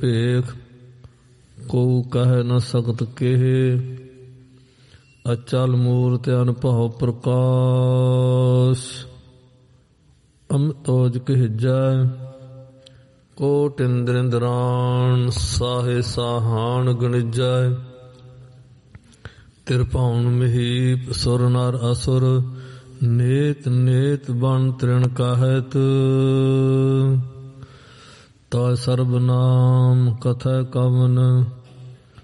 ਭੇਖ ਕੋ ਕਹਿ ਨ ਸਕਤ ਕੇਹ। ਅਚਲ ਮੂਰਤਿ ਅਨਭਉ ਪ੍ਰਕਾਸ਼ ਅਮਿਤੋਜ ਕਹਿਜੈ। ਕੋਟਿ ਇੰਦ੍ਰ ਇੰਦਰਾਣ ਸਾਹੇ ਸਾਹਾਨ ਗਣਿਜੈ। ਤਿਰਭਉਨ ਮਹੀਪ ਸੁਰ ਨਰ ਅਸੁਰ ਨੇਤ ਨੇਤ ਬਨ ਤ੍ਰਿਣ ਕਾਹਤ। ਤਾ ਸਰਬ ਨਾਮ ਕਥੈ ਕਵਨ